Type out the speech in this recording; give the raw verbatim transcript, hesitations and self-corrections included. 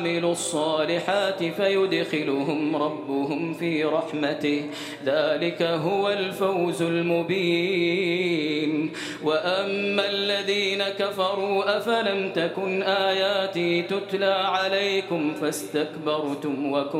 عملوا الصالحات فيدخلهم ربهم في رحمته ذلك هو الفوز المبين. وأما الذين كفروا أفلم تكن آياتي تتلى عليكم فاستكبرتم وكنتم